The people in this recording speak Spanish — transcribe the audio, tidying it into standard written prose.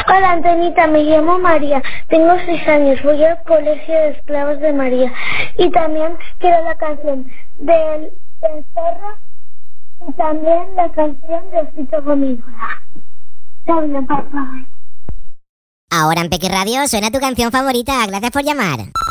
Hola Antonita, me llamo María, tengo 6 años, voy al colegio de esclavos de María y también quiero la canción del zorro y también la canción de Osito Gomígora. Chao, papá. Ahora en Peque Radio suena tu canción favorita. Gracias por llamar.